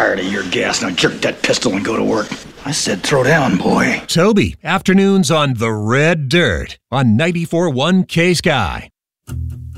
tired of your gas. Now jerk that pistol and go to work. I said throw down, boy. Toby, afternoons on The Red Dirt on 94.1 K-Sky.